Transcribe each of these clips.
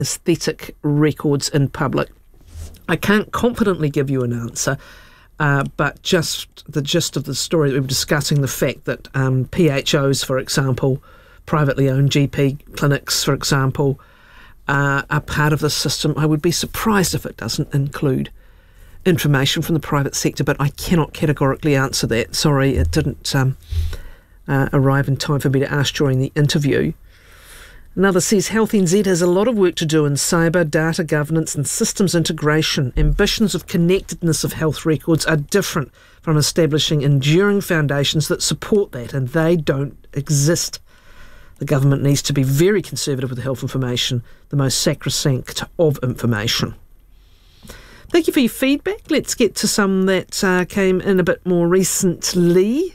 aesthetic records in public. I can't confidently give you an answer, but just the gist of the story, we were discussing the fact that PHOs, for example, privately owned GP clinics, for example, are part of the system. I would be surprised if it doesn't include information from the private sector, but I cannot categorically answer that. Sorry, it didn't arrive in time for me to ask during the interview. Another says, Health NZ has a lot of work to do in cyber, data governance and systems integration. Ambitions of connectedness of health records are different from establishing enduring foundations that support that, and they don't exist. The government needs to be very conservative with health information, the most sacrosanct of information. Thank you for your feedback. Let's get to some that came in a bit more recently.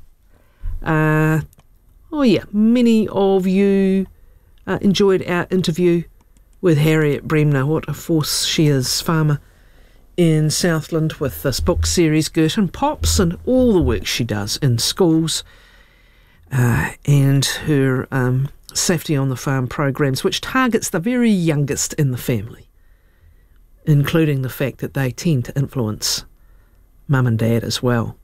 Many of you enjoyed our interview with Harriet Bremner. What a force she is, farmer in Southland, with this book series, Girton Pops, and all the work she does in schools and her safety on the farm programs, which targets the very youngest in the family, including the fact that they tend to influence mum and dad as well.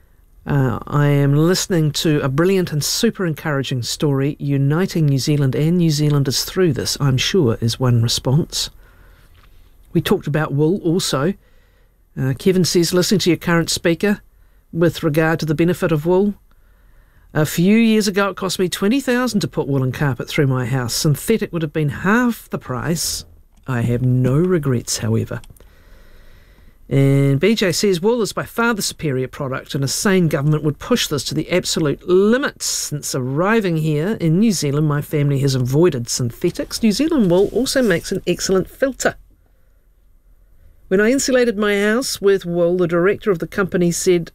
I am listening to a brilliant and super encouraging story. Uniting New Zealand and New Zealanders through this, I'm sure, is one response. We talked about wool also. Kevin says, listening to your current speaker with regard to the benefit of wool. A few years ago it cost me $20,000 to put woolen carpet through my house. Synthetic would have been half the price. I have no regrets, however. And BJ says, wool is by far the superior product, and a sane government would push this to the absolute limits. Since arriving here in New Zealand, my family has avoided synthetics. New Zealand wool also makes an excellent filter. When I insulated my house with wool, the director of the company said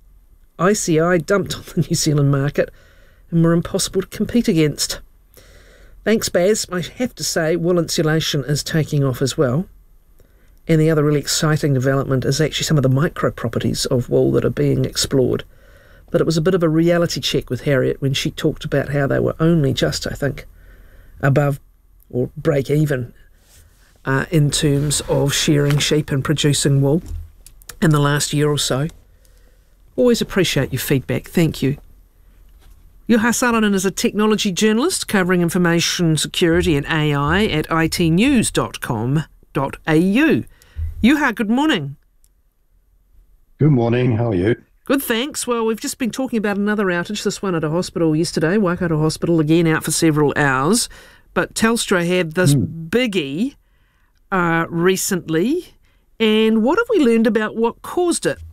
ICI dumped on the New Zealand market and were impossible to compete against. Thanks, Baz. I have to say, wool insulation is taking off as well. And the other really exciting development is actually some of the micro properties of wool that are being explored. But it was a bit of a reality check with Harriet when she talked about how they were only just, I think, above or break even in terms of shearing sheep and producing wool in the last year or so. Always appreciate your feedback. Thank you. Juha Salonen is a technology journalist covering information security and AI at itnews.com.au. Juha, good morning. Good morning, how are you? Good, thanks. Well, we've just been talking about another outage, this one at a hospital yesterday, Waikato Hospital, again out for several hours. But Telstra had this biggie recently. And what have we learned about what caused it?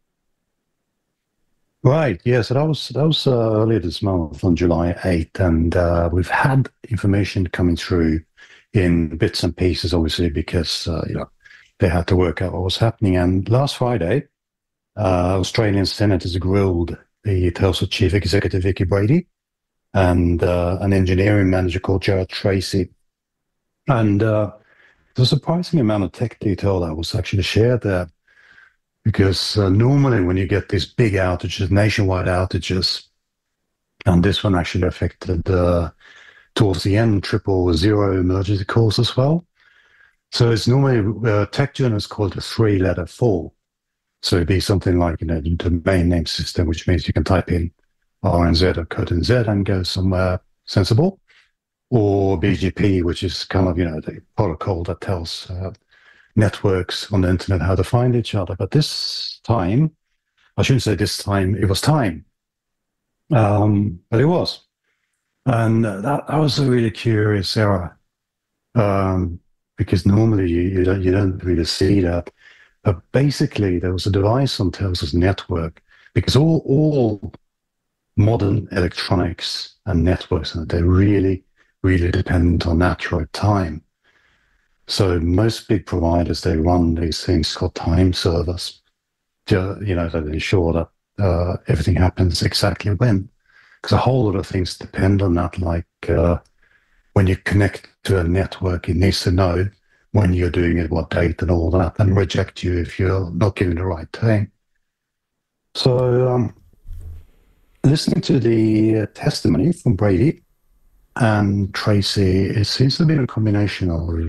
Right, yeah, so that was earlier this month on July 8th, and we've had information coming through in bits and pieces, obviously, because they had to work out what was happening. And last Friday, Australian senators grilled the Telstra chief executive, Vicki Brady, and an engineering manager called Jared Tracy. And there's a surprising amount of tech detail that was actually shared there, because normally when you get these big outages, nationwide outages, and this one actually affected towards the end 000 emergency calls as well. So it's normally, tech journalists call it a three-letter fall. So it'd be something like, the domain name system, which means you can type in RNZ or CodeNZ and go somewhere sensible, or BGP, which is kind of, the protocol that tells networks on the internet how to find each other. But this time, I shouldn't say this time, it was time. But it was. And that was a really curious error, because normally you don't really see that. But basically, there was a device on Telstra's network, because all modern electronics and networks, they're really, really dependent on accurate time. So most big providers, they run these things called time servers, that ensure that everything happens exactly when. Because a whole lot of things depend on that, like when you connect to a network, it needs to know when you're doing it, what date and all that, and reject you if you're not giving the right thing. So listening to the testimony from Brady, and Tracy, it seems to be a combination of